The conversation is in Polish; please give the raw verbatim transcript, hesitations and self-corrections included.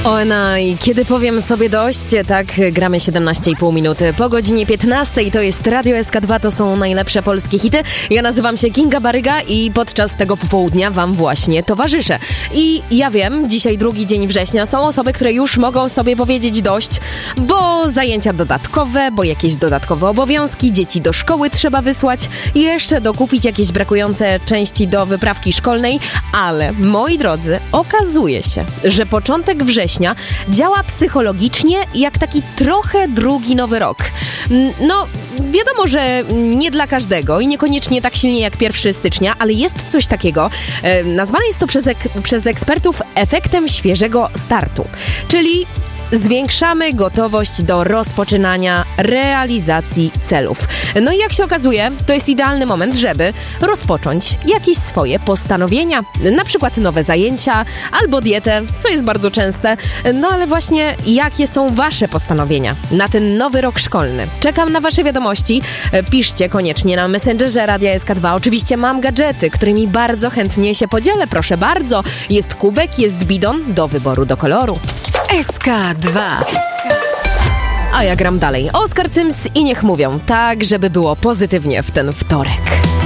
Oj, kiedy powiem sobie dość, tak, gramy siedemnaście i pół minuty po godzinie piętnastej, to jest Radio S K dwa, to są najlepsze polskie hity. Ja nazywam się Kinga Baryga i podczas tego popołudnia wam właśnie towarzyszę. I ja wiem, dzisiaj drugi dzień września, są osoby, które już mogą sobie powiedzieć dość, bo zajęcia dodatkowe, bo jakieś dodatkowe obowiązki, dzieci do szkoły trzeba wysłać, jeszcze dokupić jakieś brakujące części do wyprawki szkolnej, ale moi drodzy, okazuje się, że początek września działa psychologicznie jak taki trochę drugi nowy rok. No, wiadomo, że nie dla każdego i niekoniecznie tak silnie jak pierwszego stycznia, ale jest coś takiego, e, nazwane jest to przez, ek- przez ekspertów efektem świeżego startu, czyli zwiększamy gotowość do rozpoczynania realizacji celów. No i jak się okazuje, to jest idealny moment, żeby rozpocząć jakieś swoje postanowienia. Na przykład nowe zajęcia albo dietę, co jest bardzo częste. No ale właśnie jakie są wasze postanowienia na ten nowy rok szkolny? Czekam na wasze wiadomości. Piszcie koniecznie na Messengerze Radia S K dwa. Oczywiście mam gadżety, którymi bardzo chętnie się podzielę. Proszę bardzo. Jest kubek, jest bidon do wyboru, do koloru. S K dwa. A ja gram dalej. Oskar Cyms i niech mówią, tak żeby było pozytywnie w ten wtorek.